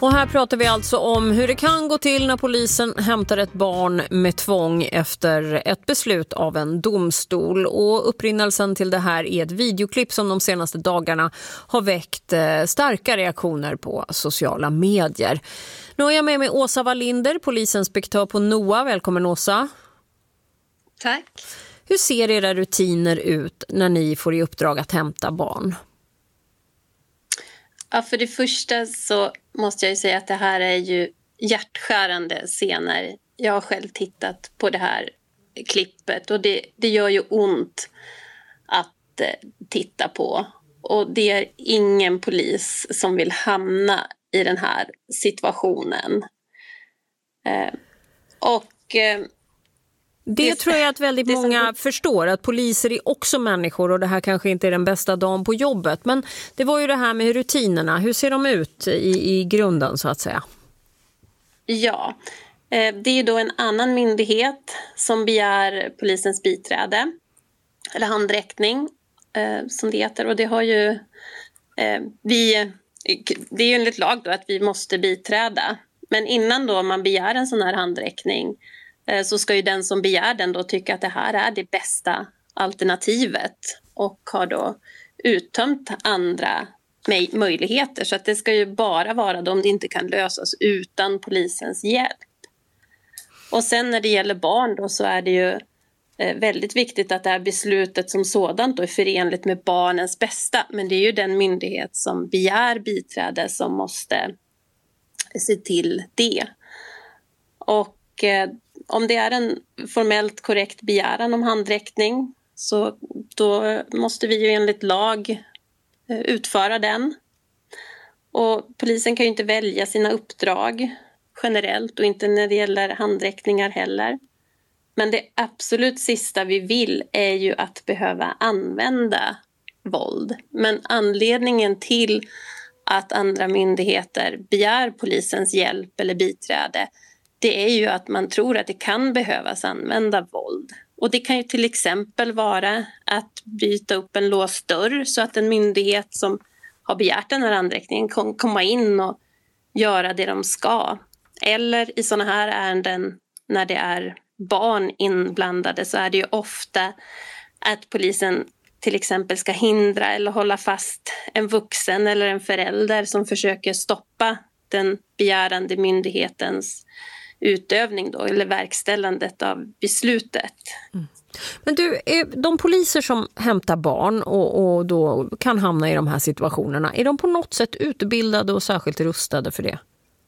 Och här pratar vi alltså om hur det kan gå till när polisen hämtar ett barn med tvång efter ett beslut av en domstol. Och upprinnelsen till det här är ett videoklipp som de senaste dagarna har väckt starka reaktioner på sociala medier. Nu har jag med mig Åsa Wallinder, polisinspektör på NOA. Välkommen Åsa. Tack. Hur ser era rutiner ut när ni får i uppdrag att hämta barn? Ja, för det första så måste jag ju säga att det här är ju hjärtskärande scener. Jag har själv tittat på det här klippet och det gör ju ont att titta på. Och det är ingen polis som vill hamna i den här situationen. Det tror jag att väldigt många förstår, att poliser är också människor och det här kanske inte är den bästa dagen på jobbet. Men det var ju det här med rutinerna. Hur ser de ut i grunden så att säga? Ja, det är då en annan myndighet som begär polisens biträde eller handräckning som det heter. Och det har ju det är ju enligt lag då att vi måste biträda. Men innan då man begär en sån här handräckning så ska ju den som begär den då tycka att det här är det bästa alternativet och har då uttömt andra möjligheter. Så att det ska ju bara vara då om det inte kan lösas utan polisens hjälp. Och sen när det gäller barn då så är det ju väldigt viktigt att det här beslutet som sådant då är förenligt med barnens bästa. Men det är ju den myndighet som begär biträde som måste se till det. Och om det är en formellt korrekt begäran om handräckning så då måste vi ju enligt lag utföra den. Och polisen kan ju inte välja sina uppdrag generellt och inte när det gäller handräckningar heller. Men det absolut sista vi vill är ju att behöva använda våld. Men anledningen till att andra myndigheter begär polisens hjälp eller biträde, det är ju att man tror att det kan behövas använda våld. Och det kan ju till exempel vara att byta upp en låst dörr så att en myndighet som har begärt den här handräckningen kan komma in och göra det de ska. Eller i sådana här ärenden när det är barn inblandade så är det ju ofta att polisen till exempel ska hindra eller hålla fast en vuxen eller en förälder som försöker stoppa den begärande myndighetens utövning då, eller verkställandet av beslutet. Mm. Men du, de poliser som hämtar barn och då kan hamna i de här situationerna, är de på något sätt utbildade och särskilt rustade för det?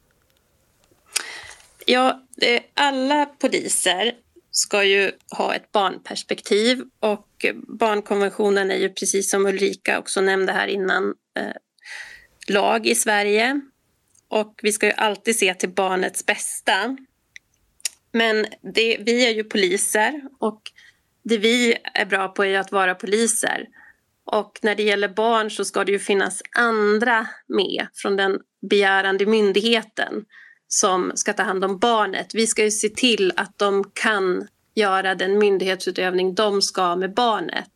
Ja, alla poliser ska ju ha ett barnperspektiv och barnkonventionen är ju precis som Ulrika också nämnde här innan lag i Sverige. Och vi ska ju alltid se till barnets bästa. Men vi är ju poliser och det vi är bra på är att vara poliser. Och när det gäller barn så ska det ju finnas andra med från den begärande myndigheten som ska ta hand om barnet. Vi ska ju se till att de kan göra den myndighetsutövning de ska med barnet.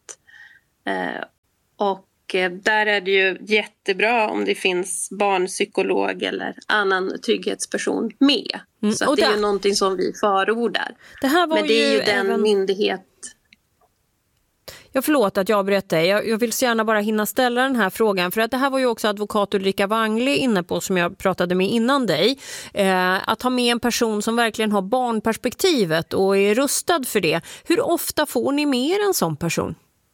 Och där är det ju jättebra om det finns barnpsykolog eller annan trygghetsperson med. Så att det är ju någonting som vi förordar. Det här var men det är ju den myndighet... Jag förlåt att jag berättar. Jag vill så gärna bara hinna ställa den här frågan. För att det här var ju också advokat Ulrika Wangli inne på som jag pratade med innan dig. Att ha med en person som verkligen har barnperspektivet och är rustad för det. Hur ofta får ni med en sån person?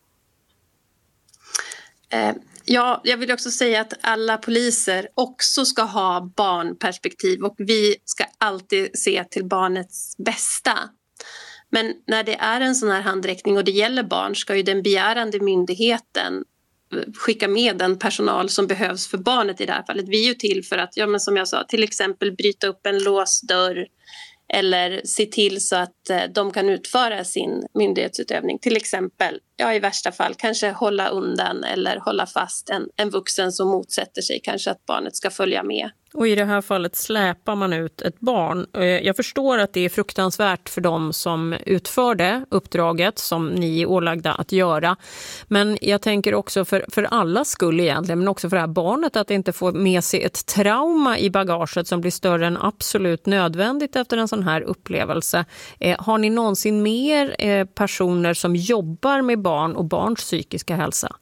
Ja, jag vill också säga att alla poliser också ska ha barnperspektiv och vi ska alltid se till barnets bästa. Men när det är en sån här handräckning och det gäller barn ska ju den begärande myndigheten skicka med den personal som behövs för barnet i det här fallet. Vi är ju till för att, ja men som jag sa, till exempel bryta upp en låst dörr eller se till så att de kan utföra sin myndighetsutövning. Till exempel, ja i värsta fall, kanske hålla undan eller hålla fast en vuxen som motsätter sig kanske att barnet ska följa med. Och i det här fallet släpar man ut ett barn. Jag förstår att det är fruktansvärt för dem som utförde uppdraget som ni är ålagda att göra. Men jag tänker också för alla skull egentligen, men också för det här barnet, att inte få med sig ett trauma i bagaget som blir större än absolut nödvändigt efter en sån här upplevelse. Har ni någonsin mer personer som jobbar med barn och barns psykiska hälsa?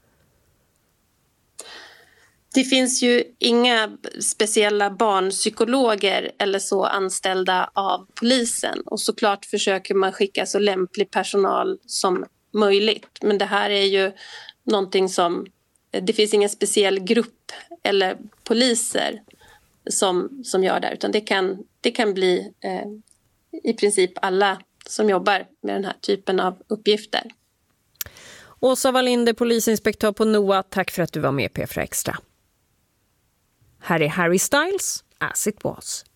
Det finns ju inga speciella barnpsykologer eller så anställda av polisen. Och såklart försöker man skicka så lämplig personal som möjligt. Men det här är ju någonting som... Det finns ingen speciell grupp eller poliser som gör det. Utan det kan bli i princip alla som jobbar med den här typen av uppgifter. Åsa Wallinder, polisinspektör på NOA, tack för att du var med på P4 Extra. Här är Harry Styles, As It Was.